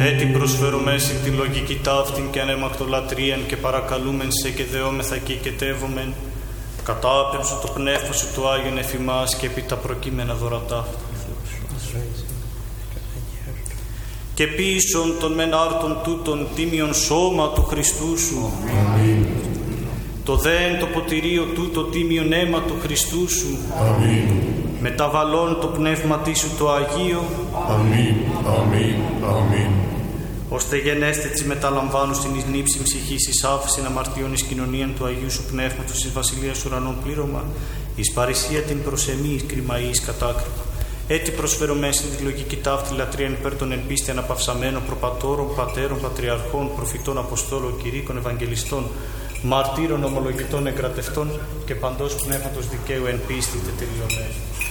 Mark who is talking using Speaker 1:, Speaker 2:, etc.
Speaker 1: Έτσι προσφέρομεν σε τη λογική ταύτην και ανέμακτολατρίαν και παρακαλούμεν σε και δεόμεθα και οικετεύομεν, κατάπεμψου το πνεύμα σου το Άγιον εφημάς και επί τα προκείμενα δωρατάφτα. Και πίσω των μεν άρτων τούτων τίμιον σώμα του Χριστού σου.
Speaker 2: Αμήν.
Speaker 1: Το δέν το ποτηρίο τούτο τίμιον αίμα του Χριστού σου.
Speaker 2: Αμήν.
Speaker 1: Μεταβαλών το πνεύματί σου το Αγίο.
Speaker 2: Αμήν. Αμήν. Αμήν.
Speaker 1: Ώστε γενέστε της μεταλαμβάνου στην νύψη ψυχής εις άφησιν αμαρτιών εις κοινωνίαν του Αγίου σου Πνεύματος εις βασιλείας ουρανών πλήρωμα, εις παρησία την προσεμή εις κρυμαής κατάκριμα. Έτσι προσφέρομαι στην τη λογική ταύτη λατρείαν υπέρ των εν πίστη αναπαυσαμένων προπατώρων, πατέρων, πατριαρχών, προφητών, αποστόλων, κηρύκων, ευαγγελιστών, μαρτύρων, ομολογητών, εγκρατευτών και παντός πνεύματος δικαίου εν πίστη τετελειωμένων.